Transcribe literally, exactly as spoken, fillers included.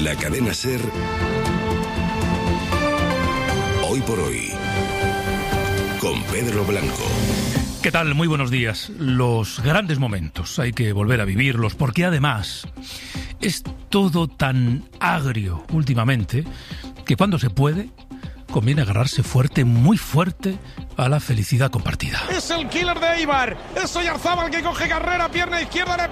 La cadena SER, hoy por hoy, con Pedro Blanco. ¿Qué tal? Muy buenos días. Los grandes momentos hay que volver a vivirlos, porque además es todo tan agrio últimamente que cuando se puede conviene agarrarse fuerte, muy fuerte, a la felicidad compartida. Es el killer de Eibar, es Oyarzábal que coge carrera, pierna izquierda, le